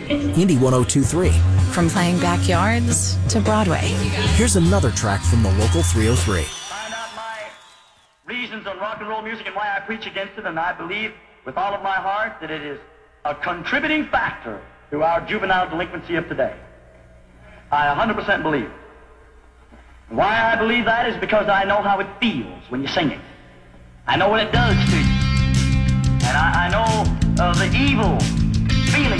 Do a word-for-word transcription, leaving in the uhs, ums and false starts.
Indy one oh two point three. From playing backyards to Broadway. Here's another track from the local three oh three. Find out my reasons on rock and roll music and why I preach against it, and I believe with all of my heart that it is a contributing factor to our juvenile delinquency of today. I one hundred percent believe it. Why I believe that is because I know how it feels when you sing it. I know what it does to you. And I, I know uh, the evil